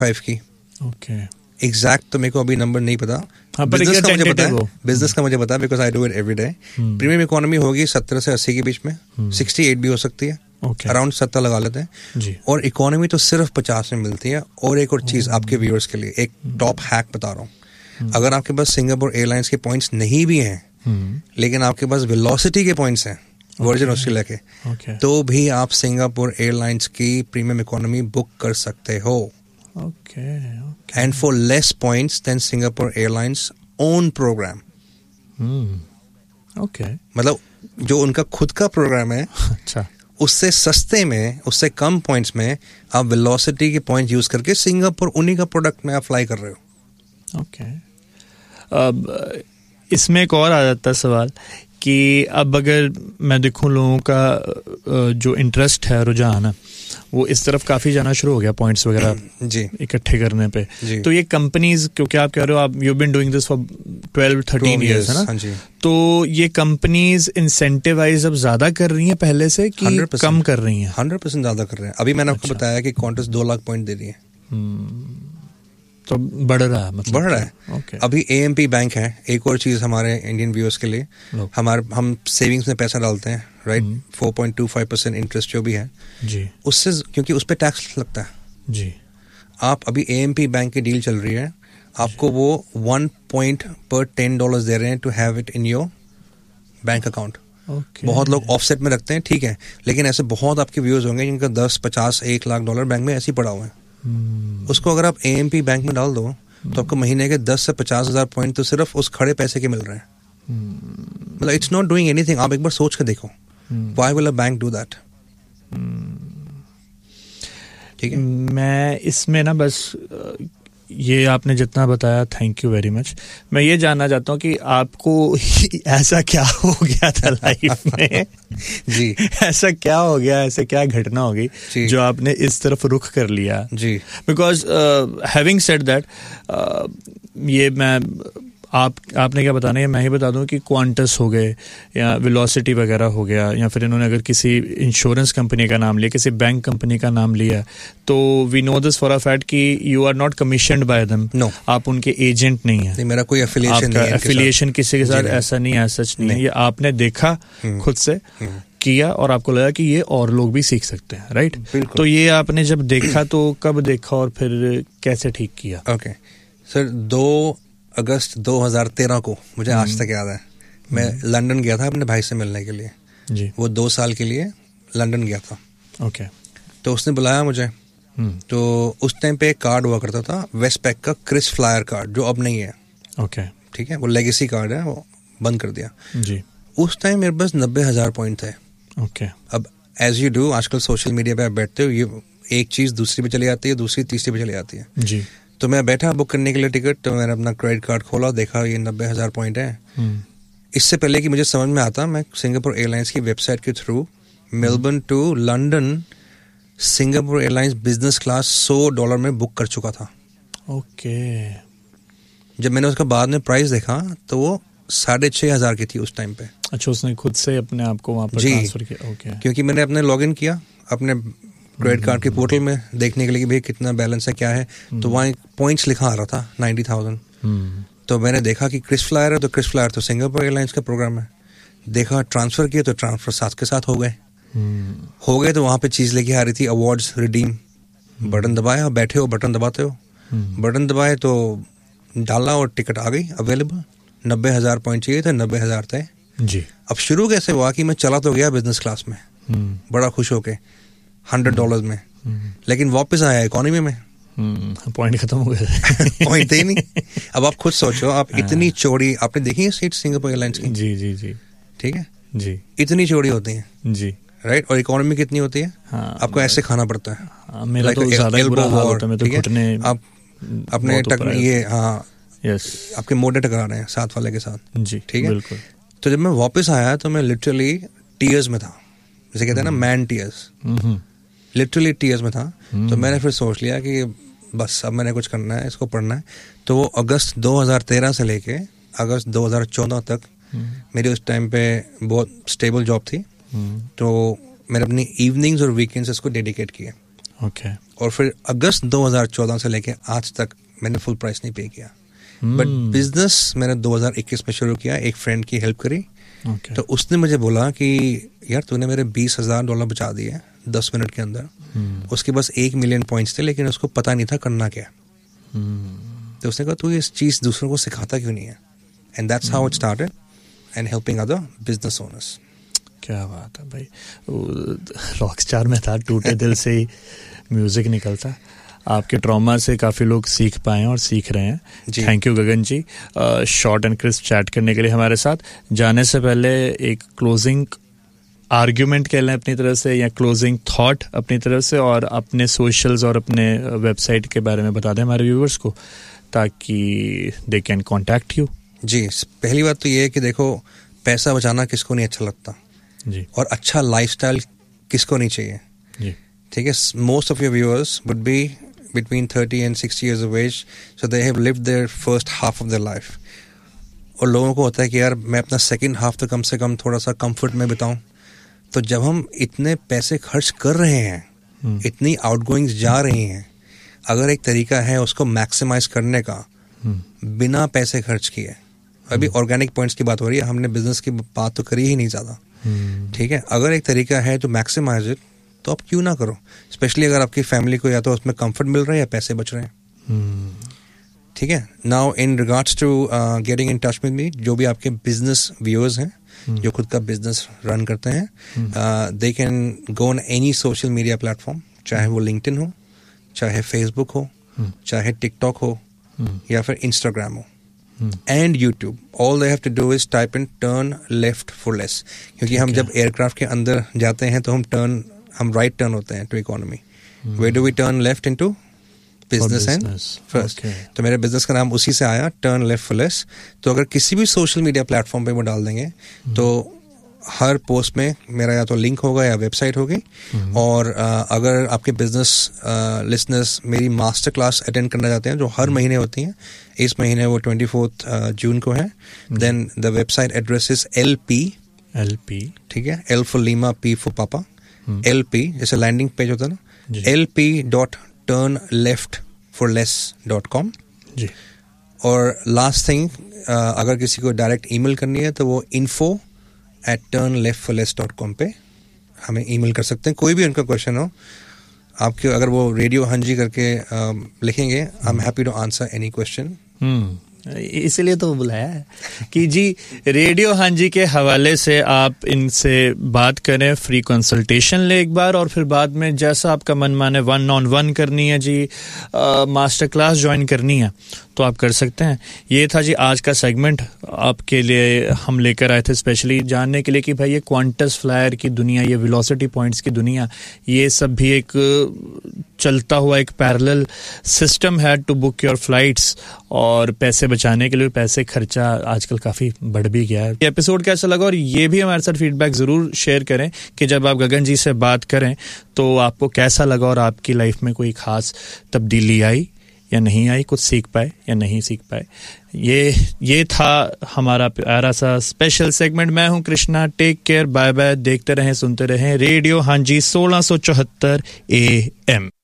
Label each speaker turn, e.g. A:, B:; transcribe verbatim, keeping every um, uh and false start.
A: Five की।
B: Okay,
A: exact तो मेरे को अभी नंबर नहीं पता।
B: हाँ, पर
A: बिजनेस का मुझे पता है,
B: वो
A: बिजनेस का मुझे पता है because I do it every day. Premium economy होगी सत्तर से अस्सी के बीच में, सिक्सटी एट भी हो सकती है, अराउंड सत्तर लगा लेते हैं
B: जी।
A: और इकोनॉमी तो सिर्फ पचास में मिलती है। और एक और चीज आपके व्यूअर्स के लिए एक टॉप हैक बता रहा हूँ। अगर आपके पास सिंगापुर एयरलाइंस के पॉइंट्स नहीं भी हैं लेकिन आपके पास वेलोसिटी के पॉइंट्स हैं वर्जिन ऑस्ट्रेलिया के,
B: okay.
A: तो भी आप सिंगापुर एयरलाइंस की प्रीमियम इकोनॉमी बुक कर सकते हो।
B: Okay,
A: and for less points then Singapore airlines own programme.
B: Okay,
A: मतलब जो उनका खुद का प्रोग्राम है
B: अच्छा,
A: उससे सस्ते में, उससे कम पॉइंट्स में आप वेलोसिटी के पॉइंट यूज करके सिंगापुर उन्हीं का प्रोडक्ट में आप फ्लाई कर रहे हो।
B: ओके, अब इसमें एक और आ जाता है सवाल कि अब अगर मैं देखूं लोगों का जो इंटरेस्ट है, रुझान है, वो इस तरफ काफ़ी जाना शुरू हो गया पॉइंट्स वगैरह
A: जी
B: इकट्ठे करने पे। तो ये कंपनीज, क्योंकि आप कह रहे हो आप you been doing this for twelve thirteen years है ना,
A: जी।
B: तो ये कंपनीज इंसेंटिवाइज अब ज्यादा कर रही हैं पहले से कि कम कर रही हैं?
A: हंड्रेड परसेंट ज्यादा कर रहे हैं। अभी मैंने आपको
B: अच्छा।
A: बताया कि क्वांटस दो लाख पॉइंट दे रही है,
B: तो बढ़ रहा है, मतलब
A: बढ़ रहा है।
B: okay.
A: अभी ए एम पी बैंक है, एक और चीज हमारे इंडियन व्यूअर्स के लिए, हमारे हम सेविंग्स में पैसा डालते हैं, right, four point two five percent interest जो भी है
B: जी,
A: उससे, क्योंकि उस पर टैक्स लगता है
B: जी।
A: आप अभी ए एम पी बैंक की डील चल रही है, आपको वो वन पॉइंट पर टेन डॉलर दे रहे हैं to have it in your bank account.
B: okay.
A: बहुत लोग ऑफसेट में रखते हैं, ठीक है, लेकिन ऐसे बहुत आपके व्यूअर्स होंगे जिनका दस पचास एक लाख डॉलर बैंक में ऐसे ही पड़ा हुआ है।
B: hmm.
A: उसको अगर आप ए एम पी बैंक में डाल दो hmm. तो आपको महीने के दस से पचास हजार पॉइंट तो सिर्फ उस खड़े पैसे के मिल रहे हैं। मतलब इट्स नॉट डूइंग एनीथिंग। आप एक बार सोच के देखो, why will a bank do that? ठीक है,
B: मैं इसमें ना बस ये आपने जितना बताया, थैंक यू वेरी मच। मैं ये जानना चाहता हूँ कि आपको ऐसा क्या हो गया था लाइफ में
A: जी,
B: ऐसा क्या हो गया, ऐसे क्या घटना हो गई जो आपने इस तरफ रुख कर लिया?
A: जी,
B: बिकॉज हैविंग सेड दैट, ये मैं आप आपने क्या बताना है, मैं ही बता दूं कि क्वांटस हो गए या वेलोसिटी वगैरह हो गया, या फिर इन्होंने अगर किसी इंश्योरेंस कंपनी का नाम लिया, किसी बैंक कंपनी का नाम लिया, तो we know this for a fact कि you are not commissioned bye them.
A: No,
B: आप उनके एजेंट नहीं है,
A: नहीं, मेरा कोई एफिलिएशन नहीं है,
B: एफिलिएशन किसी के साथ ऐसा नहीं है, सच नहीं है। ये आपने देखा खुद से किया और आपको लगा कि ये और लोग भी सीख सकते हैं, राइट? तो ये आपने जब देखा तो कब देखा और फिर कैसे ठीक किया?
A: ओके सर, दो अगस्त दो हज़ार तेरह को मुझे आज तक याद है, मैं लंदन गया था अपने भाई से मिलने के लिए
B: जी।
A: वो दो साल के लिए लंदन गया था।
B: ओके,
A: तो उसने बुलाया मुझे, तो उस टाइम पे एक कार्ड हुआ करता था वेस्टपैक का, क्रिस फ्लायर कार्ड, जो अब नहीं है।
B: ओके,
A: ठीक है, वो लेगेसी कार्ड है, वो बंद कर दिया
B: जी।
A: उस टाइम मेरे पास नब्बे हजार पॉइंट थे।
B: ओके,
A: अब एज यू डू, आजकल सोशल मीडिया पे आप बैठते हो, ये एक चीज दूसरी पे चली जाती है, दूसरी तीसरी पे चली जाती है
B: जी।
A: तो मैं बैठा बुक करने के लिए टिकट, तो मैंने अपना क्रेडिट कार्ड खोला, देखा ये नब्बे हजार पॉइंट है। इससे पहले कि मुझे समझ में आता, मैं सिंगापुर एयरलाइंस की वेबसाइट के through Melbourne to London Singapore airlines business class सौ डॉलर में बुक कर चुका था।
B: ओके,
A: जब मैंने उसका बाद में प्राइस देखा तो वो साढ़े छः हजार की थी उस टाइम पे।
B: अच्छा, उसने खुद से अपने आप को वहाँ पर ट्रांसफर किया? ओके,
A: क्योंकि मैंने अपने लॉगिन किया अपने क्रेडिट कार्ड के पोर्टल में देखने के लिए कि भाई कितना बैलेंस है, क्या है, तो वहाँ पॉइंट्स लिखा आ रहा था नाइन्टी थाउजेंड। तो मैंने देखा कि क्रिस फ्लायर है, तो क्रिस फ्लायर तो सिंगापुर एयरलाइंस का प्रोग्राम है। देखा, ट्रांसफर किया तो ट्रांसफर साथ के साथ हो गए हो गए तो वहाँ पे चीज़ लेके आ रही थी, अवार्ड्स रिडीम। बटन दबाया, बैठे हो, बटन दबाते हो, बटन दबाए तो डाला और टिकट आ गई अवेलेबल। नब्बे हजार पॉइंट चाहिए थे, नब्बे हजार थे
B: जी।
A: अब शुरू कैसे हुआ कि मैं चला तो गया बिजनेस क्लास में बड़ा खुश होके हंड्रेड डॉलर में, लेकिन वापस आया इकोनॉमी में,
B: पॉइंट खत्म हो गए
A: पॉइंट थे ही नहीं। अब आप खुद सोचो, आप इतनी चौड़ी, आपने देखी है सीट सिंगापुर एयरलाइंस की?
B: जी जी जी, ठीक
A: है
B: जी,
A: इतनी चौड़ी होती है
B: जी,
A: राइट। और इकोनॉमी कितनी होती है?
B: हाँ,
A: आपको ऐसे खाना पड़ता है।
B: हाँ, मेरा तो ज़्यादा बुरा हाल होता है, मैं तो घुटने,
A: आप अपने टक ये, हाँ
B: यस,
A: आपके मोटे टकरा रहे हैं साथ वाले के साथ
B: जी,
A: ठीक है,
B: बिल्कुल।
A: तो जब मैं वापस आया तो मैं लिटरली टीयर्स में था, जैसे कहते हैं ना मैन टीयर्स, लिटरली टीयर्स में था। तो मैंने फिर सोच लिया कि बस अब मैंने कुछ करना है, इसको पढ़ना है। तो वो अगस्त दो हज़ार तेरह से लेके अगस्त दो हज़ार चौदह तक मेरी उस टाइम पे बहुत स्टेबल जॉब थी, तो मैंने अपनी इवनिंग्स और वीकेंड्स इसको डेडिकेट किए।
B: Okay okay.
A: और फिर अगस्त दो हज़ार चौदह से लेके आज तक मैंने फुल प्राइस नहीं पे किया। But hmm. बिजनेस मैंने दो हज़ार इक्कीस में शुरू किया, एक फ्रेंड की हेल्प करी।
B: okay.
A: तो उसने मुझे बोला कि यार तूने मेरे बीस हजार डॉलर बचा दिए दस मिनट के अंदर। hmm. उसके पास एक मिलियन पॉइंट्स थे लेकिन उसको पता नहीं था करना क्या। hmm. तो उसने कहा तू इस चीज़ दूसरों को सिखाता क्यों नहीं है, and that's how it started and helping other business owners.
B: क्या बात है भाई, रॉकस्टार में था, टूटे दिल से ही म्यूजिक निकलता। आपके ट्रॉमा से काफ़ी लोग सीख पाए हैं और सीख रहे हैं। Thank you Gagan ji, short and crisp chat करने के लिए हमारे साथ। जाने से पहले एक क्लोजिंग आर्ग्यूमेंट कह लें अपनी तरफ से, या क्लोजिंग थॉट अपनी तरफ से, और अपने सोशल्स और अपने वेबसाइट के बारे में बता दें हमारे व्यूवर्स को, ताकि दे कैन कॉन्टैक्ट यू।
A: जी, पहली बात तो ये है कि देखो, पैसा बचाना किसको नहीं अच्छा लगता
B: जी,
A: और अच्छा लाइफस्टाइल किसको नहीं चाहिए
B: जी,
A: ठीक है। Most of your viewers would be between thirty and sixty years of age, so they have lived their first half of their life. और लोगों को होता है कि यार मैं अपना सेकंड हाफ तो कम से कम थोड़ा सा कंफर्ट में बिताऊं। तो जब हम इतने पैसे खर्च कर रहे हैं, hmm. इतनी आउटगोइंग्स जा रही हैं, अगर एक तरीका है उसको मैक्सिमाइज करने का hmm. बिना पैसे खर्च किए, अभी ऑर्गेनिक पॉइंट्स की बात हो रही है, हमने बिजनेस की बात तो करी ही नहीं ज़्यादा, hmm. ठीक है। अगर एक तरीका है तो मैक्सिमाइज इट, तो आप क्यों ना करो, स्पेशली अगर आपकी फैमिली को या तो उसमें कंफर्ट मिल रहा है या पैसे बच रहे हैं, ठीक है। Now in regards to getting in touch with me, जो भी आपके बिजनेस व्यूअर्स हैं hmm. जो खुद का बिजनेस रन करते हैं, they can go on any social media platform, चाहे वो लिंक्डइन हो, चाहे फेसबुक हो, hmm. चाहे टिकटॉक हो, hmm. या फिर इंस्टाग्राम हो, and YouTube. All they have to do is type in turn left for less, क्योंकि हम जब एयरक्राफ्ट के अंदर जाते हैं तो हम टर्न हम राइट टर्न होते हैं to economy, where do we turn left into business and first. तो मेरे बिजनेस का नाम उसी से आया, टर्न लेफ्ट फॉर लेस। तो अगर किसी भी सोशल मीडिया प्लेटफॉर्म पे वो डाल देंगे hmm. तो हर पोस्ट में मेरा या तो लिंक होगा या वेबसाइट होगी। hmm. और uh, अगर आपके बिजनेस लिसनर्स uh, मेरी मास्टर क्लास अटेंड करना चाहते हैं जो हर hmm. महीने होती हैं, इस महीने वो ट्वेंटी फोर्थ जून को है, then the website address is L P
B: L P
A: ठीक है, L for Lima, P for पापा, एल पी जैसे लैंडिंग पेज होता है ना, L P dot turn left for less dot com. और लास्ट थिंग, अगर किसी को डायरेक्ट ईमेल करनी है तो वो info at turn left for less dot com पे हमें ईमेल कर सकते हैं। कोई भी उनका क्वेश्चन हो, आपके अगर वो रेडियो हंजी करके uh, लिखेंगे, I am happy to answer any question.
B: इसलिए तो बुलाया है कि जी रेडियो हांजी के हवाले से आप इनसे बात करें, फ्री कंसल्टेशन ले एक बार, और फिर बाद में जैसा आपका मन माने, वन ऑन वन करनी है जी, आ, मास्टर क्लास ज्वाइन करनी है तो आप कर सकते हैं। ये था जी आज का सेगमेंट, आपके लिए हम लेकर आए थे स्पेशली जानने के लिए कि भाई ये क्वांटस फ्लायर की दुनिया, ये वेलोसिटी पॉइंट्स की दुनिया, ये सब भी एक चलता हुआ एक पैरेलल सिस्टम है टू बुक योर फ्लाइट्स, और पैसे बचाने के लिए पैसे खर्चा आजकल काफ़ी बढ़ भी गया है। ये एपिसोड कैसा लगा, और ये भी हमारे साथ फीडबैक ज़रूर शेयर करें कि जब आप गगन जी से बात करें तो आपको कैसा लगा, और आपकी लाइफ में कोई ख़ास तब्दीली आई या नहीं आई, कुछ सीख पाए या नहीं सीख पाए। ये ये था हमारा प्यारा सा स्पेशल सेगमेंट। मैं हूं Krishna, take care, bye bye. देखते रहें, सुनते रहें रेडियो हांजी सोलह सौ चौहत्तर ए एम।